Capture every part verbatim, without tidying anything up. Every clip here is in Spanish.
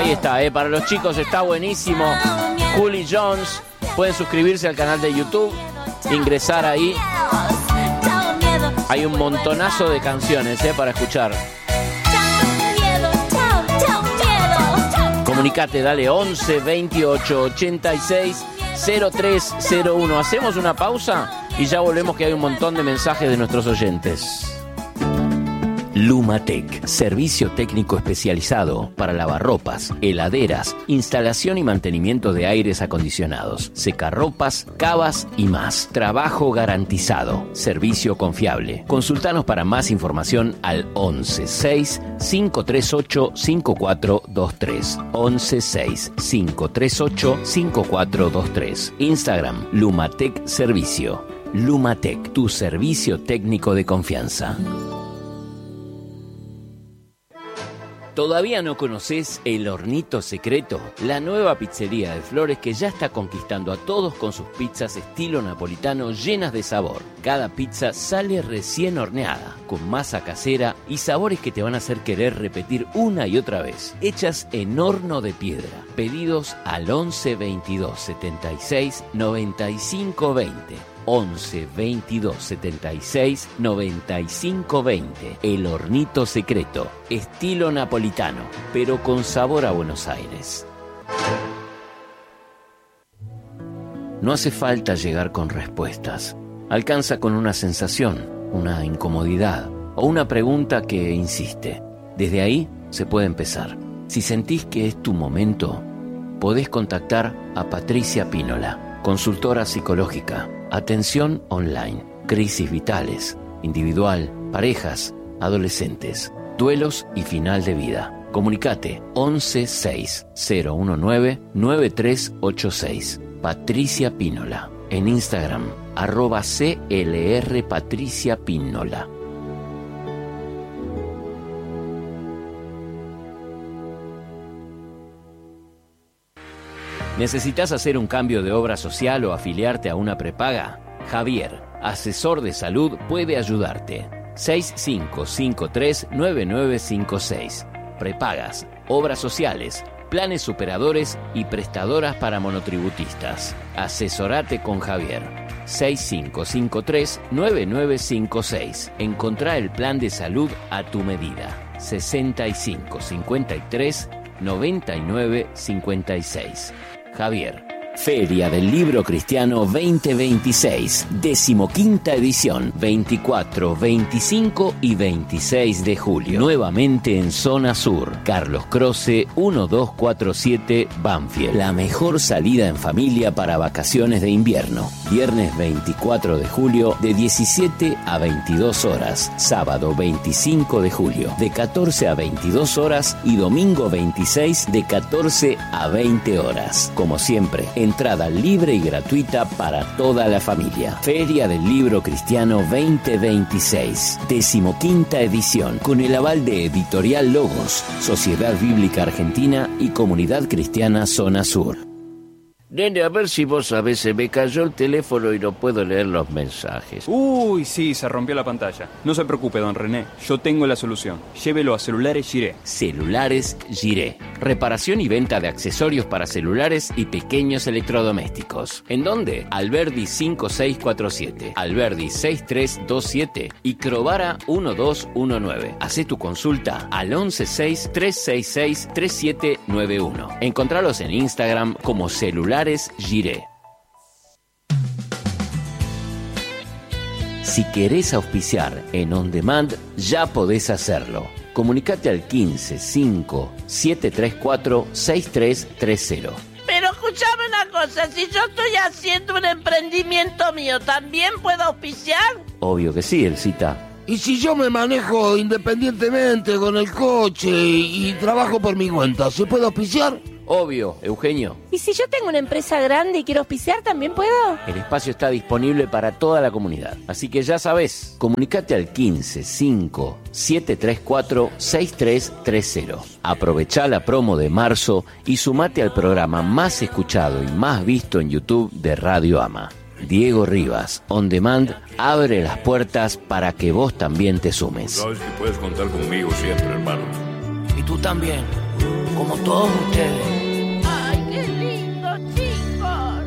Ahí está, eh, para los chicos está buenísimo. Juli Jones, pueden suscribirse al canal de YouTube, ingresar ahí. Hay un montonazo de canciones eh, para escuchar. Comunicate, dale, once veintiocho ochenta y seis cero tres cero uno. Hacemos una pausa y ya volvemos, que hay un montón de mensajes de nuestros oyentes. Lumatec, servicio técnico especializado para lavarropas, heladeras, instalación y mantenimiento de aires acondicionados, secarropas, cavas y más. Trabajo garantizado, servicio confiable. Consultanos para más información al once seis cinco tres ocho cinco cuatro dos tres. once seis cinco tres ocho cinco cuatro dos tres. Instagram, Lumatec Servicio. Lumatec, tu servicio técnico de confianza. ¿Todavía no conoces El Hornito Secreto? La nueva pizzería de Flores que ya está conquistando a todos con sus pizzas estilo napolitano llenas de sabor. Cada pizza sale recién horneada, con masa casera y sabores que te van a hacer querer repetir una y otra vez. Hechas en horno de piedra. Pedidos al once veintidós setenta y seis noventa y cinco veinte. once veintidós setenta y seis noventa y cinco veinte. El Hornito Secreto, estilo napolitano, pero con sabor a Buenos Aires. No hace falta llegar con respuestas. Alcanza con una sensación, una incomodidad o una pregunta que insiste. Desde ahí se puede empezar. Si sentís que es tu momento, podés contactar a Patricia Pínola, consultora psicológica. Atención online, crisis vitales, individual, parejas, adolescentes, duelos y final de vida. Comunicate once seis cero uno nueve nueve tres ocho seis. Patricia Pínola. En Instagram, arroba C L R Patricia Pínola. ¿Necesitas hacer un cambio de obra social o afiliarte a una prepaga? Javier, asesor de salud, puede ayudarte. seis cinco cinco tres nueve nueve cinco seis. Prepagas, obras sociales, planes superadores y prestadoras para monotributistas. Asesorate con Javier. seis cinco cinco tres nueve nueve cinco seis. Encontrá el plan de salud a tu medida. sesenta y cinco cincuenta y tres noventa y nueve cincuenta y seis. Javier. Feria del Libro Cristiano veinte veintiséis, decimoquinta edición, veinticuatro, veinticinco y veintiséis de julio. Nuevamente en Zona Sur, Carlos Croce, doce cuarenta y siete, Banfield. La mejor salida en familia para vacaciones de invierno. Viernes veinticuatro de julio, de diecisiete a veintidós horas. Sábado veinticinco de julio, de catorce a veintidós horas. Y domingo veintiséis, de catorce a veinte horas. Como siempre, entrada libre y gratuita para toda la familia. Feria del Libro Cristiano veinte veintiséis, decimoquinta edición, con el aval de Editorial Logos, Sociedad Bíblica Argentina y Comunidad Cristiana Zona Sur. Nene, a ver si vos sabés, se me cayó el teléfono y no puedo leer los mensajes. Uy, sí, se rompió la pantalla. No se preocupe, don René, yo tengo la solución. Llévelo a Celulares Giré. Celulares Giré. Reparación y venta de accesorios para celulares y pequeños electrodomésticos. ¿En dónde? Alberdi cinco seis cuatro siete, Alberdi seis tres dos siete y Crovara doce diecinueve. Hacé tu consulta al once seis tres seis seis tres siete nueve uno. Encontralos en Instagram como Celulares Giré. Si querés auspiciar en On Demand, ya podés hacerlo. Comunicate al quince cinco siete tres cuatro seis tres tres cero. Pero escuchame una cosa, si yo estoy haciendo un emprendimiento mío, ¿también puedo auspiciar? Obvio que sí, Elcita. ¿Y si yo me manejo independientemente con el coche y, y trabajo por mi cuenta, se puede auspiciar? Obvio, Eugenio. ¿Y si yo tengo una empresa grande y quiero auspiciar, también puedo? El espacio está disponible para toda la comunidad. Así que ya sabés, comunicate al quince cinco siete tres cuatro seis tres tres cero. Aprovechá la promo de marzo y sumate al programa más escuchado y más visto en YouTube de Radio Ama. Diego Rivas, On Demand, abre las puertas para que vos también te sumes. Sabes que puedes contar conmigo siempre, hermano. Y tú también. como todos ustedes. ¡Ay, qué lindo, chicos!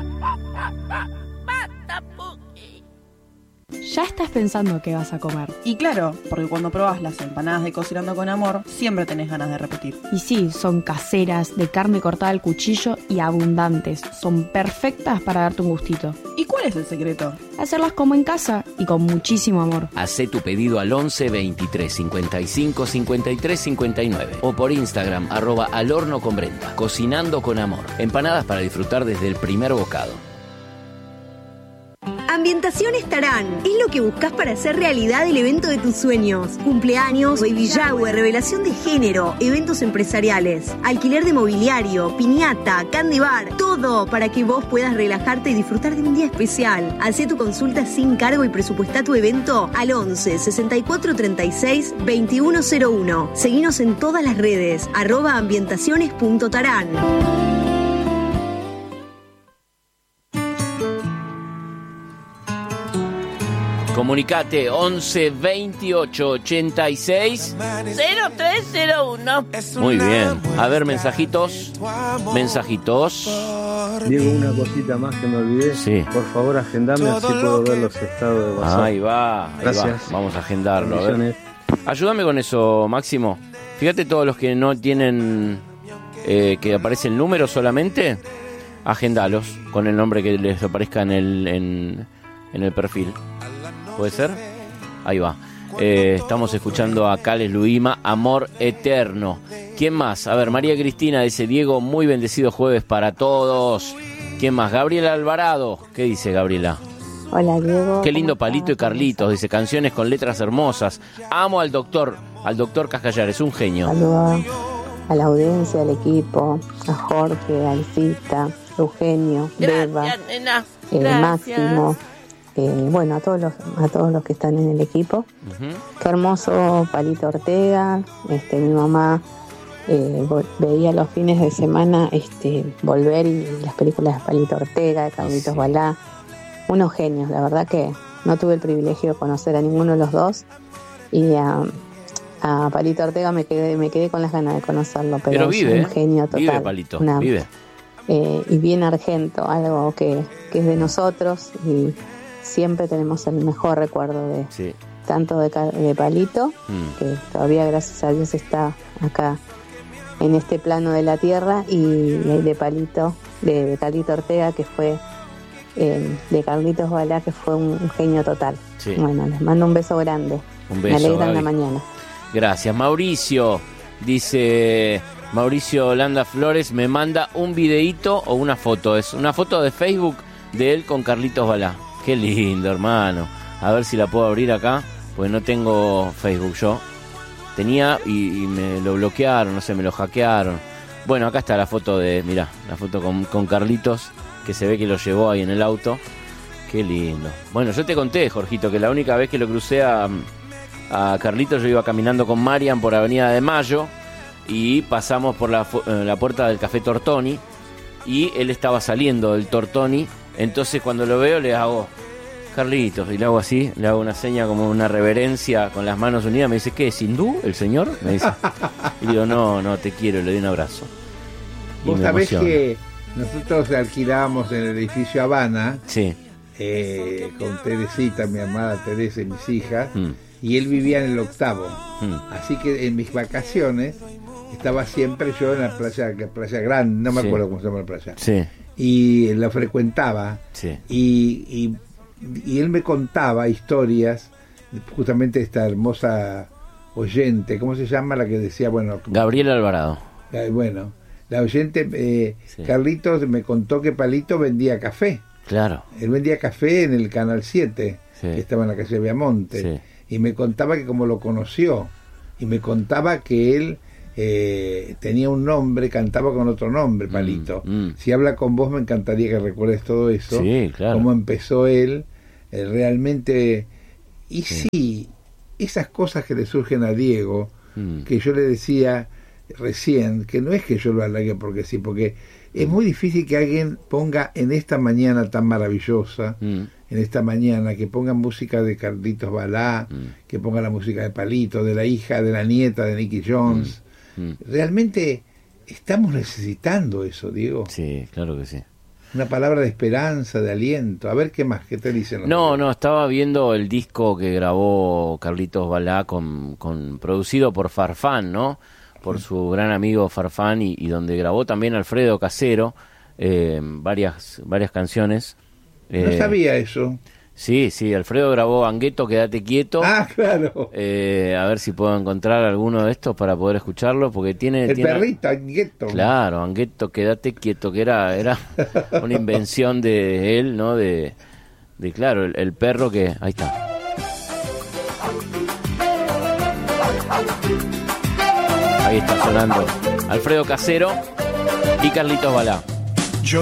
¡Basta, Puki! Ya estás pensando qué vas a comer. Y claro, porque cuando probás las empanadas de Cocinando con Amor, siempre tenés ganas de repetir. Y sí, son caseras, de carne cortada al cuchillo y abundantes. Son perfectas para darte un gustito. ¿Y cuál es el secreto? Hacerlas como en casa y con muchísimo amor. Hacé tu pedido al once veintitrés cincuenta y cinco cincuenta y tres cincuenta y nueve o por Instagram, arroba al horno con Brenda. Cocinando con Amor. Empanadas para disfrutar desde el primer bocado. Ambientaciones Tarán es lo que buscas para hacer realidad el evento de tus sueños. Cumpleaños, baby shower, revelación de género, eventos empresariales, alquiler de mobiliario, piñata, candy bar, todo para que vos puedas relajarte y disfrutar de un día especial. Hacé tu consulta sin cargo y presupuestá tu evento al once sesenta y cuatro treinta y seis veintiuno cero uno. Seguinos en todas las redes, arroba ambientaciones punto tarán. Comunicate once veintiocho ochenta y seis cero tres cero uno. Muy bien. A ver, mensajitos. Mensajitos. Diego, una cosita más que me olvidé. Sí. Por favor, agendame, así puedo ver los estados de WhatsApp. Ahí va, ahí Gracias. va. Vamos a agendarlo. A ver. Ayúdame con eso, Máximo. Fíjate todos los que no tienen eh, que aparece el número solamente, agendalos con el nombre que les aparezca en el en, en el perfil. ¿Puede ser? Ahí va. Eh, estamos escuchando a Cales Luima, Amor Eterno. ¿Quién más? A ver, María Cristina dice: Diego, muy bendecido jueves para todos. ¿Quién más? Gabriela Alvarado. ¿Qué dice Gabriela? Hola, Diego. Qué lindo Palito y Carlitos. Dice: canciones con letras hermosas. Amo al doctor, al doctor Cascallar, es un genio. Saludos a la audiencia, al equipo, a Jorge, a Alcita, Eugenio, Beba, Gracias, nena. eh, Gracias. Máximo. Eh, bueno, a todos los a todos los que están en el equipo. Uh-huh. Qué hermoso Palito Ortega. Este, mi mamá eh, vo- veía los fines de semana este Volver y las películas de Palito Ortega, de Carlitos Sí. Balá. Unos genios, la verdad que no tuve el privilegio de conocer a ninguno de los dos. Y a, a Palito Ortega me quedé me quedé con las ganas de conocerlo, pero, Pero es vive, un genio total. vive Palito, Una- vive. eh, y bien argento, algo que, que es de nosotros, y siempre tenemos el mejor recuerdo de Sí. tanto de, Ca- de Palito, Mm. que todavía gracias a Dios está acá en este plano de la tierra, y de, de Palito, de, de Carlito Ortega, que fue eh, de Carlitos Balá, que fue un, un genio total. Sí. Bueno, les mando un beso grande. Un Me beso, alegran Gaby. la mañana. Gracias. Mauricio dice: Mauricio Holanda Flores me manda un videíto o una foto. Es una foto de Facebook de él con Carlitos Balá. Qué lindo, hermano. A ver si la puedo abrir acá, pues no tengo Facebook yo. Tenía y, y me lo bloquearon, no sé, me lo hackearon. Bueno, acá está la foto de, mirá, la foto con, con Carlitos, que se ve que lo llevó ahí en el auto. Qué lindo. Bueno, yo te conté, Jorgito, que la única vez que lo crucé a, a Carlitos, yo iba caminando con Marian por Avenida de Mayo y pasamos por la, fu- eh, la puerta del Café Tortoni y él estaba saliendo del Tortoni. Entonces cuando lo veo le hago: Carlitos, y le hago así, le hago una seña como una reverencia con las manos unidas. Me dice: ¿qué es hindú el señor? Me dice. Y digo: no, no, te quiero, le doy un abrazo. Y Vos me sabés emociona. que nosotros alquilábamos en el edificio Habana, Sí. eh, con Teresita, mi amada Teresa y mis hijas, Mm. y él vivía en el octavo. Mm. Así que en mis vacaciones estaba siempre yo en la playa, playa grande, no me Sí. acuerdo cómo se llama la playa, Sí. y la frecuentaba. Sí. Y, y, y él me contaba historias, justamente esta hermosa oyente, ¿cómo se llama? La que decía, bueno... Gabriela Alvarado. eh, bueno, la oyente, eh, Sí. Carlitos me contó que Palito vendía café. Claro. Él vendía café en el Canal siete, Sí. que estaba en la calle Viamonte. Sí. Y me contaba que como lo conoció, y me contaba que él eh, tenía un nombre, cantaba con otro nombre, Palito. Mm, mm. Si habla con vos, me encantaría que recuerdes todo eso. Sí, claro. Cómo empezó él, eh, realmente. Y sí. esas cosas que le surgen a Diego, Mm. que yo le decía recién, que no es que yo lo halague porque sí, porque es muy difícil que alguien ponga en esta mañana tan maravillosa, Mm. en esta mañana, que ponga música de Carlitos Balá, Mm. que ponga la música de Palito, de la hija, de la nieta de Nicky Jones. Mm. Realmente Estamos necesitando eso, Diego. Sí, claro que sí. Una palabra de esperanza, de aliento. A ver qué más, qué te dicen los No, amigos? no, estaba viendo el disco que grabó Carlitos Balá con, con producido por Farfán, ¿no? Por su gran amigo Farfán y, y donde grabó también Alfredo Casero eh, varias varias canciones. No Eh, sabía eso. Sí, sí, Alfredo grabó Angueto, Quédate Quieto. Ah, claro. Eh, a ver si puedo encontrar alguno de estos para poder escucharlo, porque tiene... El tiene... perrito, Angueto. Claro, Angueto, Quédate Quieto, que era era una invención de él, ¿no? De, de claro, el, el perro que... Ahí está. Ahí está sonando Alfredo Casero y Carlitos Balá.